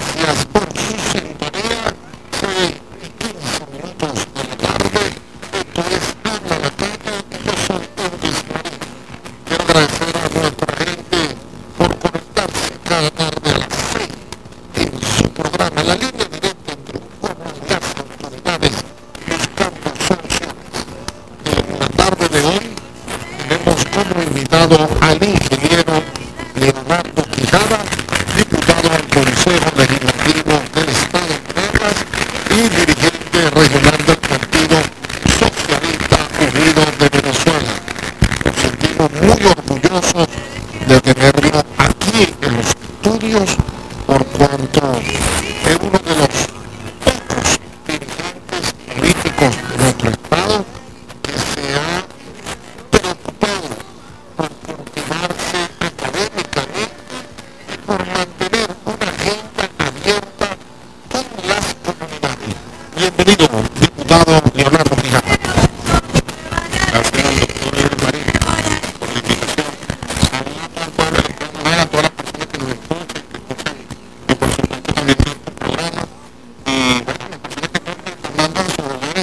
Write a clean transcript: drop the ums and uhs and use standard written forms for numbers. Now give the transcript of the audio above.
gracias por su sintonía. 6:15 de la tarde. Esto es Habla la Calle y yo soy Elvis Marín. Quiero agradecer a nuestra gente por conectarse cada tarde a las 6 en su programa La Línea Directa entre un pueblo y las autoridades buscando soluciones. En la tarde de hoy tenemos como invitado al ingeniero Leonardo Quijada, diputado al Consejo Legislativo del Estado de Moreras y dirigente regional del Partido Socialista Unido de Venezuela. Nos sentimos muy orgullosos de tenerlo aquí en los estudios, por cuanto es uno de los pocos dirigentes políticos de nuestro Estado que se ha preocupado por cultivarse académicamente y por mantener una agenda abierta con las comunidades. Bienvenido, diputado.